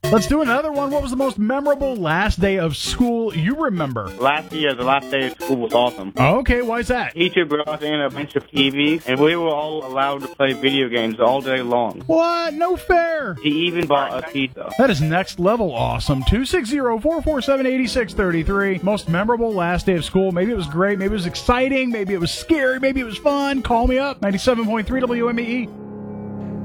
Let's do another one. What was the most memorable last day of school you remember? Last year, the last day of school was awesome. Okay, why is that? Teacher brought in a bunch of TVs, and we were all allowed to play video games all day long. What? No fair. He even bought us pizza. That is next level awesome. 260-447-8633. Most memorable last day of school. Maybe it was great. Maybe it was exciting. Maybe it was scary. Maybe it was fun. Call me up. 97.3 WMEE.